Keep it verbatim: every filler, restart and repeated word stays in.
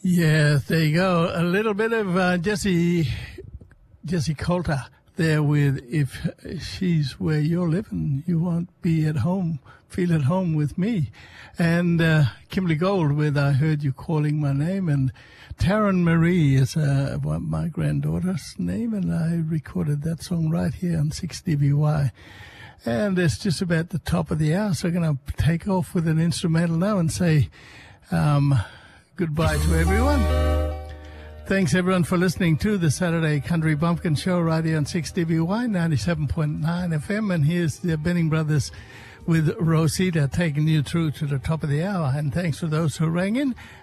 Yes, there you go. A little bit of uh, Jesse Jesse Coulter there with If She's Where You're Living, You Won't Be at Home, Feel at Home with Me. And uh, Kimberly Gold with I Heard You Calling My Name. And Taryn Marie is uh, my granddaughter's name, and I recorded that song right here on six D B Y. And it's just about the top of the hour, so I'm going to take off with an instrumental now and say um, goodbye to everyone. Thanks, everyone, for listening to the Saturday Country Bumpkin Show right here on six D B Y, ninety-seven point nine F M. And here's the Benning Brothers with Rosita taking you through to the top of the hour. And thanks for those who rang in.